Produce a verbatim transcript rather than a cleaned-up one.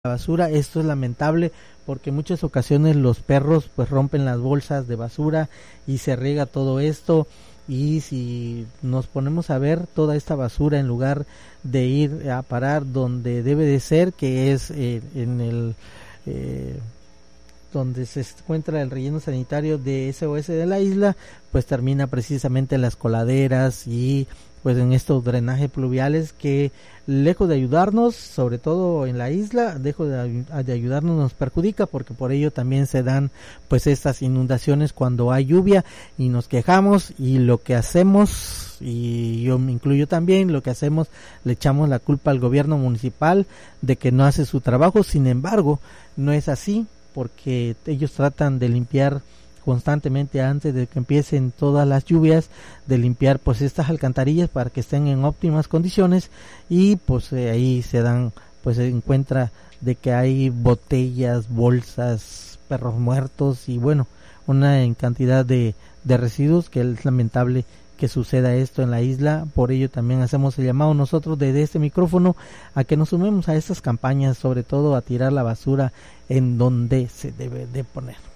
la basura. Esto es lamentable porque en muchas ocasiones los perros pues rompen las bolsas de basura y se riega todo esto, y si nos ponemos a ver toda esta basura, en lugar de ir a parar donde debe de ser, que es eh, en el eh, donde se encuentra el relleno sanitario de S O S de la isla, pues termina precisamente en las coladeras y pues en estos drenajes pluviales que, lejos de ayudarnos, sobre todo en la isla, lejos de, de ayudarnos, nos perjudica, porque por ello también se dan pues estas inundaciones cuando hay lluvia, y nos quejamos, y lo que hacemos, y yo me incluyo también, lo que hacemos, le echamos la culpa al gobierno municipal de que no hace su trabajo. Sin embargo, no es así, porque ellos tratan de limpiar constantemente antes de que empiecen todas las lluvias, de limpiar pues estas alcantarillas para que estén en óptimas condiciones, y pues eh, ahí se dan, pues se encuentra de que hay botellas, bolsas, perros muertos y bueno, una cantidad de, de residuos, que es lamentable que suceda esto en la isla. Por ello también hacemos el llamado nosotros desde este micrófono a que nos sumemos a estas campañas, sobre todo a tirar la basura en donde se debe de poner.